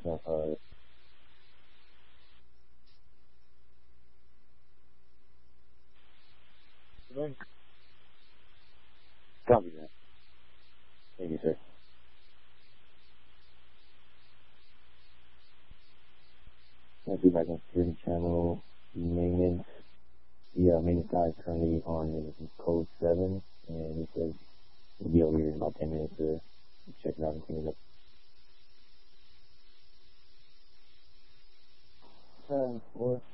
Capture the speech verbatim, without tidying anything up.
not hard. Copy that. Thank you, sir. I'll be back on security channel maintenance. The uh, maintenance guy is currently on code seven, and he says he'll be over here in about ten minutes to check it out and clean it up. Uh, four.